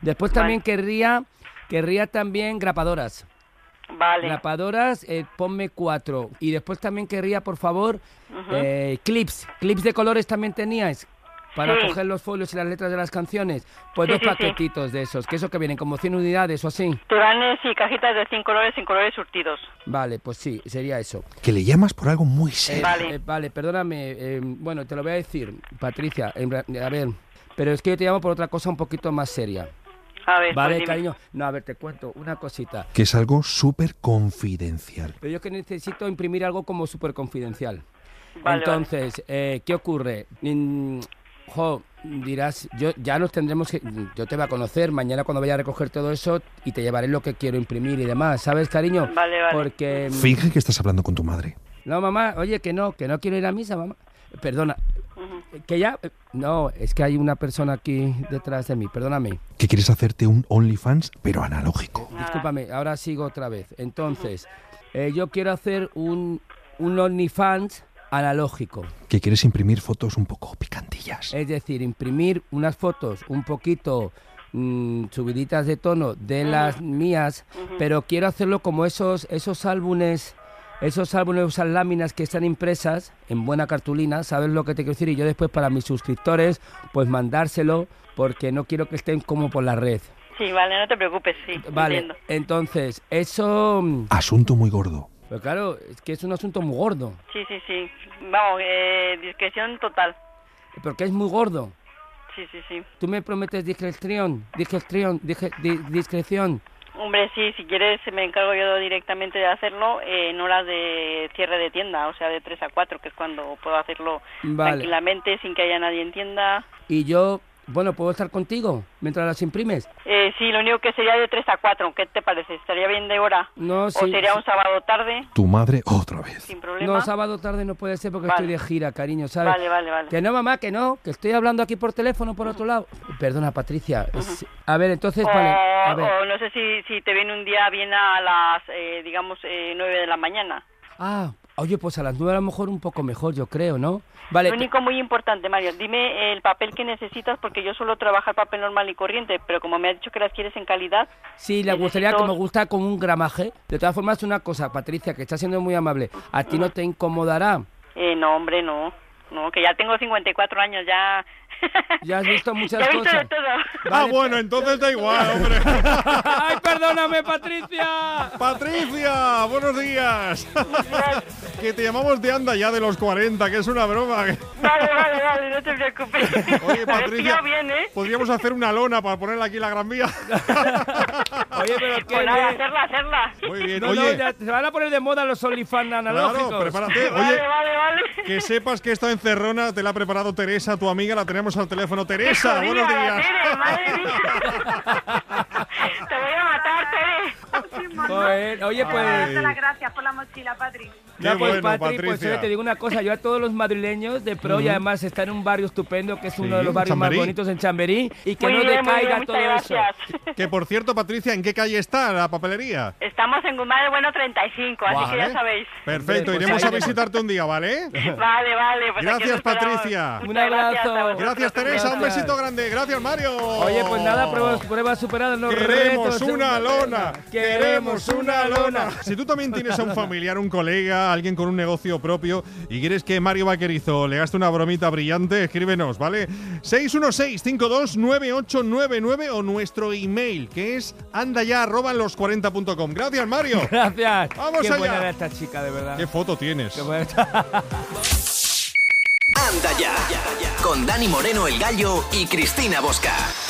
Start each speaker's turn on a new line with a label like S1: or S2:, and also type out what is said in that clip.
S1: Después también querría también grapadoras.
S2: Vale.
S1: Grapadoras, ponme 4. Y después también querría, por favor, clips de colores también teníais. Para coger los folios y las letras de las canciones. Pues 2 paquetitos de esos, que eso que vienen como 100 unidades o así.
S2: Te van, cajitas de 100 colores surtidos.
S1: Vale, pues sí, sería eso.
S3: Que le llamas por algo muy serio.
S1: Vale, perdóname. Bueno, te lo voy a decir, Patricia. A ver, pero es que yo te llamo por otra cosa un poquito más seria.
S2: A ver,
S1: vale,
S2: pues
S1: cariño. No, a ver, te cuento una cosita.
S3: Que es algo súper confidencial.
S1: Pero yo que necesito imprimir algo como súper confidencial.
S2: Vale,
S1: entonces, ¿qué ocurre? Dirás, ya nos tendremos que... Yo te voy a conocer mañana cuando vaya a recoger todo eso y te llevaré lo que quiero imprimir y demás, ¿sabes, cariño?
S2: Vale.
S1: Porque...
S3: Finge que estás hablando con tu madre.
S1: No, mamá, oye, que no quiero ir a misa, mamá. Perdona, que ya... No, es que hay una persona aquí detrás de mí, perdóname.
S3: Que quieres hacerte un OnlyFans, pero analógico.
S1: Discúlpame, ahora sigo otra vez. Entonces, yo quiero hacer un OnlyFans analógico.
S3: Que quieres imprimir fotos un poco picantillas.
S1: Es decir, imprimir unas fotos un poquito subiditas de tono de las mías, pero quiero hacerlo como esos álbumes, esas láminas que están impresas en buena cartulina, ¿sabes lo que te quiero decir? Y yo después para mis suscriptores, pues mandárselo, porque no quiero que estén como por la red.
S2: Sí, vale, no te preocupes, sí.
S1: Vale,
S2: entiendo.
S1: Entonces, eso...
S3: Asunto muy gordo.
S1: Pero claro, es que es un asunto muy gordo.
S2: Sí. Vamos, discreción total.
S1: ¿Pero qué es muy gordo?
S2: Sí.
S1: ¿Tú me prometes discreción?
S2: Hombre, sí, si quieres me encargo yo directamente de hacerlo en horas de cierre de tienda, o sea, de 3 a 4, que es cuando puedo hacerlo tranquilamente, sin que haya nadie en tienda.
S1: Y yo... Bueno, ¿puedo estar contigo mientras las imprimes?
S2: Sí, lo único que sería de 3 a 4. ¿Qué te parece? ¿Estaría bien de hora?
S1: No, sí.
S2: ¿O sería un sábado tarde?
S3: Tu madre otra vez.
S2: Sin problema.
S1: No, sábado tarde no puede ser porque estoy de gira, cariño, ¿sabes?
S2: Vale.
S1: Que no, mamá, que estoy hablando aquí por teléfono por otro lado. Perdona, Patricia. A ver, entonces, vale.
S2: O no sé si te viene un día bien a las, 9 de la mañana.
S1: Oye, pues a las 9 a lo mejor un poco mejor, yo creo, ¿no? Vale.
S2: Lo único muy importante, Mario, dime el papel que necesitas, porque yo suelo trabajar papel normal y corriente, pero como me has dicho que las quieres en calidad...
S1: Sí, le gustaría que me gusta con un gramaje. De todas formas, una cosa, Patricia, que está siendo muy amable, ¿a ti no te incomodará?
S2: No, hombre, no, que ya tengo 54 años, ya...
S1: Ya has visto muchas
S2: cosas.
S1: Ya he
S2: visto de todo.
S3: Vale, bueno, entonces da igual, hombre.
S1: ¡Ay, perdóname, Patricia!
S3: Patricia, buenos días. Que te llamamos de Anda ya de los 40, que es una broma.
S2: Vale, no te preocupes.
S3: Oye, Patricia,
S2: bien,
S3: podríamos hacer una lona para ponerla aquí en la Gran Vía.
S1: Oye, pero qué
S2: pues nada, hacerla.
S3: Muy bien,
S1: oye. Ya se van a poner de moda los OnlyFans analógicos.
S3: Claro, prepárate.
S2: Vale.
S3: Que sepas que esta encerrona te la ha preparado Teresa, tu amiga, la tenemos al teléfono. Teresa, buenos días.
S2: Tere, madre mía. Te voy a matar, Tere.
S1: Oye, pues...
S4: Darte las gracias por la mochila, Patri.
S1: Ya, pues,
S3: bueno,
S1: Patri,
S3: Patricia.
S1: pues oye, te digo una cosa, yo a todos los madrileños de pro, y además está en un barrio estupendo, que es uno de los barrios más bonitos en Chamberí, y que no decaiga todo eso.
S3: Que por cierto, Patricia, ¿en qué calle está la papelería?
S2: Estamos en Guzmán del Bueno 35, así que ya sabéis.
S3: Perfecto,
S1: Pues
S3: iremos
S1: ahí
S3: a visitarte un día, ¿vale?
S2: Vale. Pues
S3: gracias, Patricia.
S1: Un abrazo.
S3: Gracias, Teresa, un besito grande. Gracias, Mario.
S1: Oye, pues nada, pruebas superadas.
S3: Queremos una lona. Queremos una lona. Si tú también tienes a un familiar, un colega, alguien con un negocio propio y quieres que Mario Vaquerizo le gaste una bromita brillante, escríbenos, ¿vale? 616-529899 o nuestro email, que es andaya@los40.com. Gracias, Mario.
S1: Gracias.
S3: Vamos
S1: Qué
S3: allá.
S1: buena era esta chica, de verdad.
S3: ¿Qué foto tienes?
S1: Qué buena.
S5: Anda ya, con Dani Moreno el Gallo y Cristina Bosca.